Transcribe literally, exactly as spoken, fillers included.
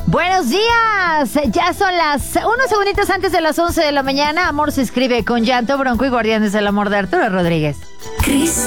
Buenos días, ya son las unos segunditos antes de las once de la mañana. Amor se escribe con llanto, Bronco y Guardianes del Amor de Arturo Rodríguez. Cris